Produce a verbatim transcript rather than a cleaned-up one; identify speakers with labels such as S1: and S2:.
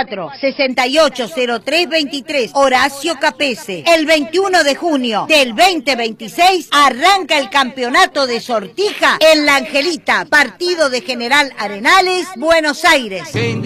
S1: cuatro, sesenta y ocho cero tres veintitrés, Horacio Capese. El veintiuno de junio del veinte veintiséis arranca el campeonato de sortija en La Angelita, partido de General Arenales, Buenos Aires.